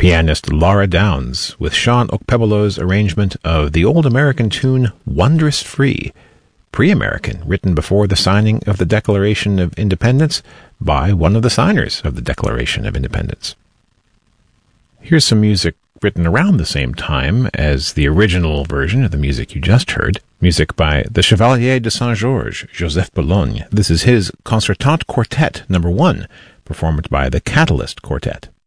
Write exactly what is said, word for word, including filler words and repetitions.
pianist Laura Downs with Sean Okpebolo's arrangement of the old American tune Wondrous Free, pre-American, written before the signing of the Declaration of Independence by one of the signers of the Declaration of Independence. Here's some music written around the same time as the original version of the music you just heard, music by the Chevalier de Saint-Georges, Joseph Boulogne. This is his Concertante Quartet number one, performed by the Catalyst Quartet.